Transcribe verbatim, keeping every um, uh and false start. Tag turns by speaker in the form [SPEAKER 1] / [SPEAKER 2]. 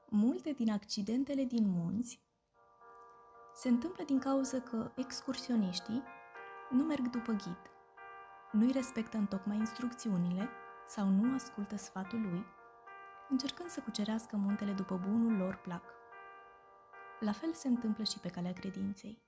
[SPEAKER 1] Multe din accidentele din munți se întâmplă din cauza că excursioniștii nu merg după ghid, nu-i respectă întocmai instrucțiunile sau nu ascultă sfatul lui, încercând să cucerească muntele după bunul lor plac. La fel se întâmplă și pe calea credinței.